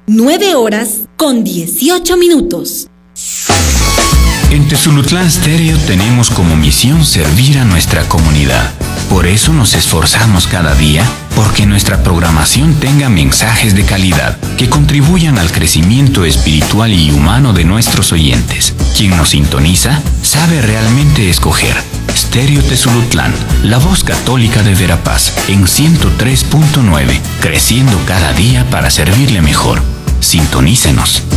9:18. En Tezulutlán Stereo tenemos como misión servir a nuestra comunidad. Por eso nos esforzamos cada día porque nuestra programación tenga mensajes de calidad que contribuyan al crecimiento espiritual y humano de nuestros oyentes. Quien nos sintoniza sabe realmente escoger. Stereo Tezulutlán, la voz católica de Verapaz, en 103.9, creciendo cada día para servirle mejor. Sintonícenos.